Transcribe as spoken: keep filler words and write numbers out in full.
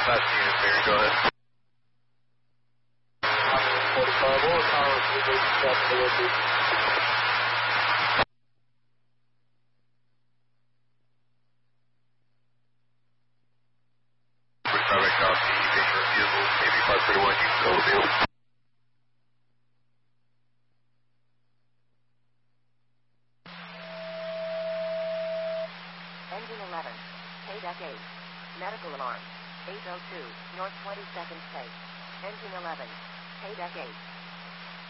Last unit, Barry, go ahead. forty-five, all power to the capability. forty-five, I copy. Station refusal. A B five thirty-one, you can go deal. Engine eleven, K-Deck eight, medical alarm, eight oh two, North twenty-second Place. Engine eleven, K-Deck eight.